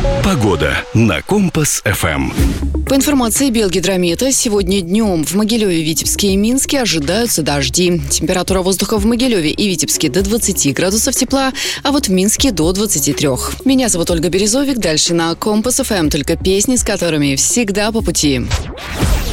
Погода на Компас-ФМ. По информации Белгидромета, сегодня днем в Могилеве, Витебске и Минске ожидаются дожди. Температура воздуха в Могилеве и Витебске до 20 градусов тепла, а вот в Минске до 23. Меня зовут Ольга Березовик. Дальше на Компас-ФМ только песни, с которыми всегда по пути.